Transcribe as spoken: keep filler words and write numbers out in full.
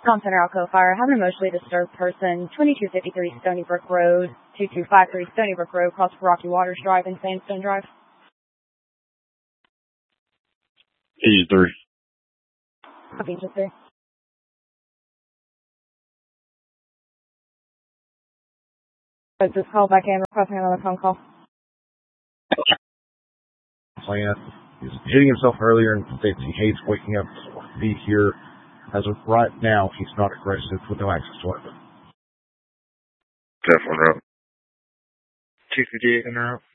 Com Center Alco Fire, have an emotionally disturbed person, twenty-two fifty-three Stony Brook Road, two two five three Stony Brook Road, across Rocky Waters Drive and Sandstone Drive. eighty-three. Copy, just there. This call back in, requesting another phone call. Plan. He's hitting himself earlier and states he hates waking up to be here. As of right now, he's not aggressive with no access to weapon. Definitely. two fifty-eight in route.